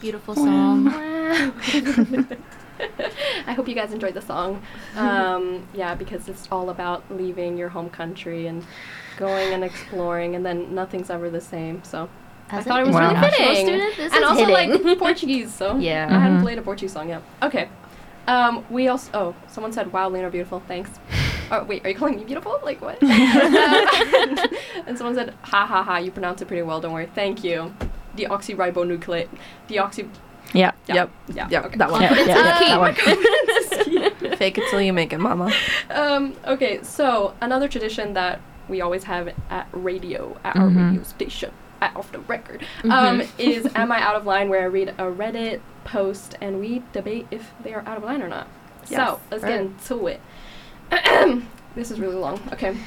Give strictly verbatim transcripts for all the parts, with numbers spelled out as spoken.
Beautiful song. I hope you guys enjoyed the song. Um, yeah, because it's all about leaving your home country and going and exploring, and then nothing's ever the same. So As I thought it was wow. really fitting. Student, this and is also hitting. like Portuguese, so Yeah. I hadn't Mhm. played a Portuguese song yet. Okay. Um, we also, oh, someone said, wow, Lena, beautiful, thanks. Oh, wait, are you calling me beautiful? Like, what? uh, and someone said, ha ha ha, you pronounce it pretty well, don't worry. Thank you. Deoxyribonucleic. Deoxy... Yeah. Yeah. Yep. Yeah, Yep. okay. That one. Yeah, Confidence yeah, is yeah, key. that one. Fake it till you make it, mama. Um, okay, so another tradition that we always have at radio, at our Mhm. radio station, at Off the Record, um, is Am I Out of Line, where I read a Reddit post and we debate if they are out of line or not. Yes. So, let's get Right. into it. This is really long. Okay.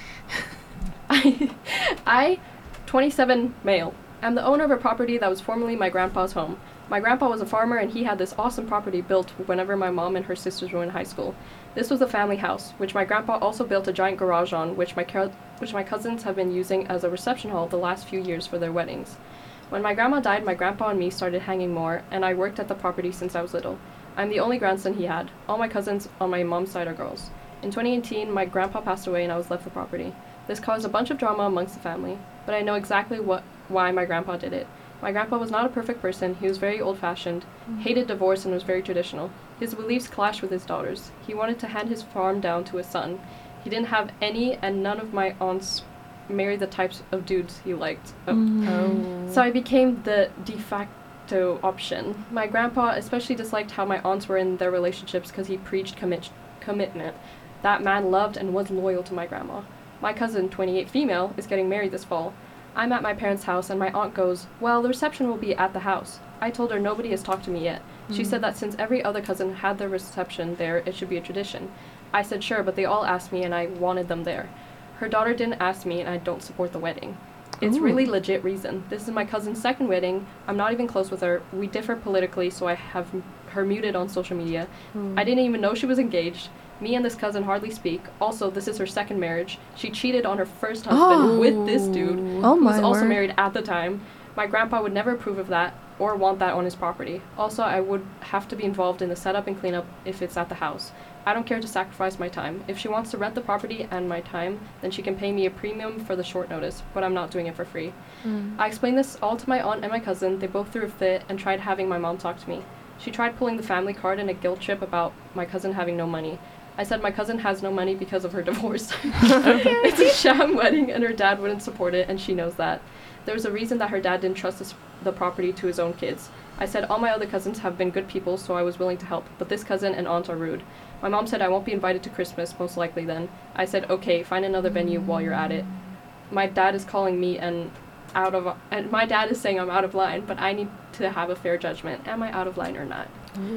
I, I, twenty-seven, male, am the owner of a property that was formerly my grandpa's home. My grandpa was a farmer and he had this awesome property built whenever my mom and her sisters were in high school. This was a family house, which my grandpa also built a giant garage on, which my co- which my cousins have been using as a reception hall the last few years for their weddings. When my grandma died, my grandpa and me started hanging more, and I worked at the property since I was little. I'm the only grandson he had. All my cousins on my mom's side are girls. In twenty eighteen, my grandpa passed away and I was left the property. This caused a bunch of drama amongst the family, but I know exactly what why my grandpa did it. My grandpa was not a perfect person. He was very old-fashioned, hated divorce, and was very traditional. His beliefs clashed with his daughters. He wanted to hand his farm down to his son. He didn't have any, and none of my aunts married the types of dudes he liked. Oh. Oh. So I became the de facto option. My grandpa especially disliked how my aunts were in their relationships because he preached commit- commitment. That man loved and was loyal to my grandma. My cousin, twenty-eight female, is getting married this fall. I'm at my parents' house and my aunt goes, well, the reception will be at the house. I told her nobody has talked to me yet. She said that since every other cousin had their reception there, it should be a tradition. I said sure, but they all asked me and I wanted them there. Her daughter didn't ask me and I don't support the wedding. It's Ooh. really legit reason. This is my cousin's second wedding. I'm not even close with her. We differ politically, so I have m- her muted on social media. I didn't even know she was engaged. Me and this cousin hardly speak. Also, this is her second marriage. She cheated on her first husband Oh. with this dude, Oh who was my also word. married at the time. My grandpa would never approve of that or want that on his property. Also, I would have to be involved in the setup and cleanup if it's at the house. I don't care to sacrifice my time. If she wants to rent the property and my time, then she can pay me a premium for the short notice, but I'm not doing it for free. I explained this all to my aunt and my cousin. They both threw a fit and tried having my mom talk to me. She tried pulling the family card in a guilt trip about my cousin having no money. I said my cousin has no money because of her divorce. It's a sham wedding and her dad wouldn't support it, and she knows that. There's a reason that her dad didn't trust this, the property to his own kids. I said all my other cousins have been good people, so I was willing to help, but this cousin and aunt are rude. My mom said I won't be invited to Christmas, most likely then. I said, okay, find another venue while you're at it. My dad is calling me and out of, and my dad is saying I'm out of line, but I need to have a fair judgment. Am I out of line or not?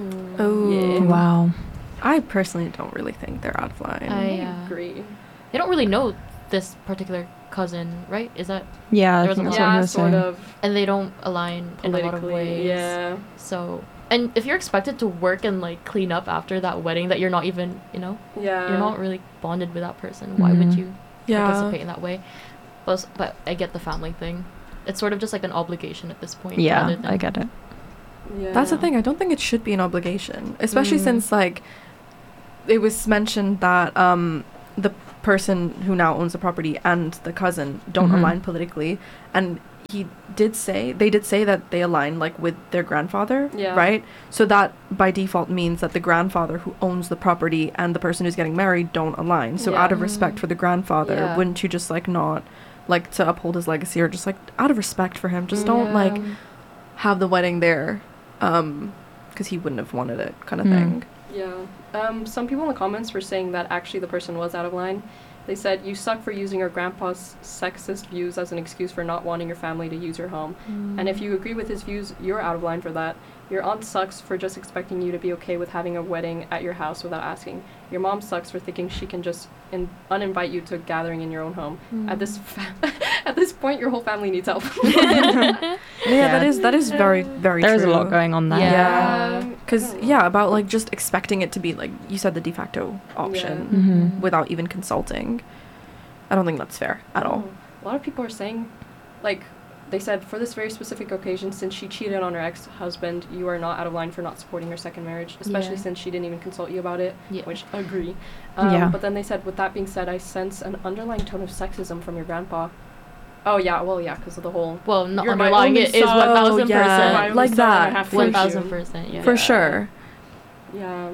Oh. Yeah. Wow. I personally don't really think they're out of line. I, I uh, agree. They don't really know this particular cousin, right? Is that Yeah, I There was think a that's what he Yeah, was sort saying. of. and they don't align in a lot of Politically, ways. yeah. So, and if you're expected to work and like clean up after that wedding that you're not even, you know, Yeah. you're not really bonded with that person, why would Mhm. you Yeah. participate in that way? But s- but I get the family thing. It's sort of just like an obligation at this point. Yeah, rather than, I get it. Yeah. That's the thing. I don't think it should be an obligation, especially Mm. since like it was mentioned that um the person who now owns the property and the cousin don't Mhm. align politically, and he did say they did say that they align like with their grandfather, Yeah. right? So that by default means that the grandfather who owns the property and the person who's getting married don't align. So Yeah. out of respect for the grandfather, Yeah. wouldn't you just like not like to uphold his legacy, or just like out of respect for him, just don't Yeah. like have the wedding there, um, because he wouldn't have wanted it, kind of Hmm. thing. Yeah. Um, some people in the comments were saying that actually the person was out of line. They said, you suck for using your grandpa's sexist views as an excuse for not wanting your family to use your home. And if you agree with his views, you're out of line for that. Your aunt sucks for just expecting you to be okay with having a wedding at your house without asking. Your mom sucks for thinking she can just in- uninvite you to a gathering in your own home. At this fa- at this point, your whole family needs help. Yeah, that is that is very very There's true. a lot going on there. Yeah. Um, Because yeah, about like just expecting it to be like you said, the de facto option Mhm. without even consulting. I don't think that's fair at all. A lot of people are saying, like, they said, for this very specific occasion, since she cheated on her ex-husband, you are not out of line for not supporting her second marriage, especially Yeah. since she didn't even consult you about it, Yeah. which I agree. Um, Yeah. But then they said, with that being said, I sense an underlying tone of sexism from your grandpa. Oh, yeah, well, yeah, because of the whole... Well, not You're my underlying only it is son. one thousand yeah. percent. My only like son, that. I have to One raise thousand you. percent. Yeah. For Yeah. sure. Yeah.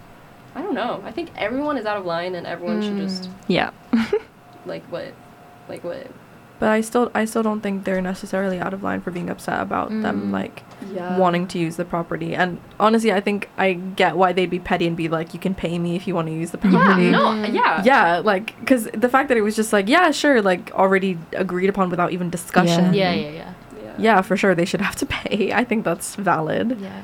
I don't know. I think everyone is out of line and everyone should just, Mm. Yeah. like, what? Like, what? But I still I still don't think they're necessarily out of line for being upset about them Mm. like Yeah. wanting to use the property. And honestly, I think I get why they'd be petty and be like, you can pay me if you want to use the Yeah, property. no, Mm. yeah. Yeah, like, because the fact that it was just like, yeah, sure, like, already agreed upon without even discussion. Yeah, yeah, yeah. Yeah. Yeah, for sure, they should have to pay. I think that's valid. Yeah.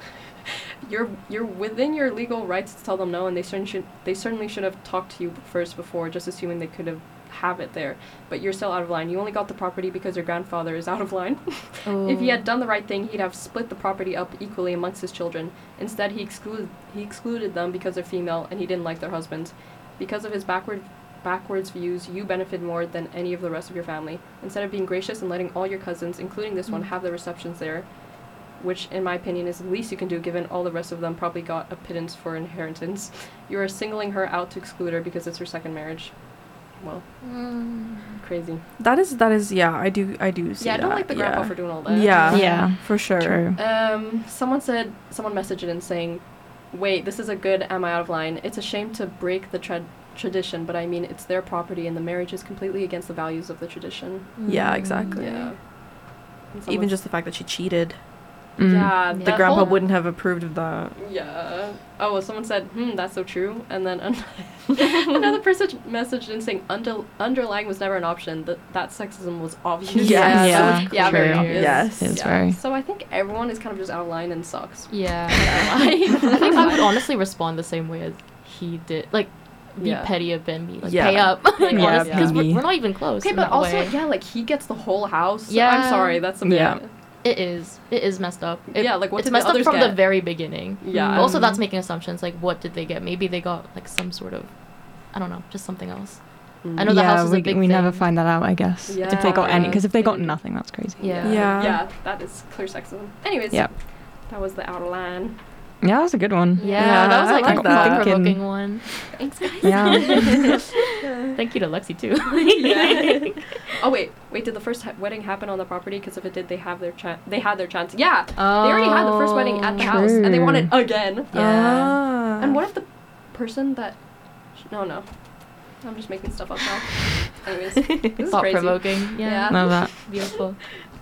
You're you're within your legal rights to tell them no, and they certainly should they certainly should have talked to you first before, just assuming they could have have it there. But you're still out of line. You only got the property because your grandfather is out of line. If he had done the right thing, he'd have split the property up equally amongst his children. Instead, he excluded he excluded them because they're female and he didn't like their husbands. Because of his backward backwards views, you benefit more than any of the rest of your family. Instead of being gracious and letting all your cousins, including this one, Mm. have their receptions there, which in my opinion is the least you can do given all the rest of them probably got a pittance for inheritance, you are singling her out to exclude her because it's her second marriage. Well, Mm. crazy. That is, that is, yeah, I do, I do see Yeah, I don't that, like the grandpa yeah. for doing all that. Yeah, Yeah. for sure. True. Um, someone said, someone messaged in saying, wait, this is a good am I out of line? It's a shame to break the tra- tradition, but I mean, it's their property and the marriage is completely against the values of the tradition. Yeah, Mm. exactly. Yeah. And Even someone- just the fact that she cheated. Mm. Yeah, The that grandpa whole- wouldn't have approved of that. Yeah. Oh, well, someone said, hmm, that's so true. And then an- another person messaged in saying, Under- underlying was never an option. That that sexism was obvious. Yes. Yeah. Yeah, Yeah, very True. obvious. Yes. It's Yeah. very. So I think everyone is kind of just out of line and sucks. Yeah. Yeah. I think I would honestly respond the same way as he did. Like, be Yeah. petty a bit and be like, Yeah. pay up. like, Yeah, honestly, because we're, maybe. we're not even close. Okay, in but that also, way. yeah, like he gets the whole house. Yeah. I'm sorry, that's a bit. Yeah. It is. It is messed up. It, Yeah, like, what it's did the messed up others from the get? very beginning. Yeah. But also, Um, that's making assumptions. Like, what did they get? Maybe they got like some sort of, I don't know, just something else. I know the yeah, house is a we, big we never thing. find that out, I guess. if they got any, Yeah. because if they got nothing, that's crazy. Yeah. Yeah. Yeah, that is clear sexism. Anyways, Yep. that was the out of line. Yeah, that was a good one. Yeah, Yeah, that was I like, like a that. thought-provoking one. Thanks, guys. Yeah. Thank you to Lexi too. Yeah. Oh wait, wait. Did the first ha- wedding happen on the property? Because if it did, they have their chance. They had their chance. Yeah, Oh, they already had the first wedding at the house, and they want it again. Yeah. Ah. And what if the person that? No, no. I'm just making stuff up now. Anyways, this is crazy. Thought-provoking. Yeah. Yeah. Love that. Beautiful.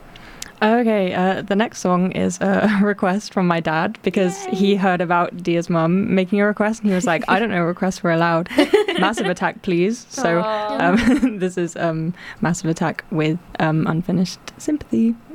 Okay, uh, the next song is a request from my dad because he heard about Dia's mum making a request and he was like, I don't know, requests were allowed. Massive Attack, please. So Aw. um, this is um, Massive Attack with um, Unfinished Sympathy.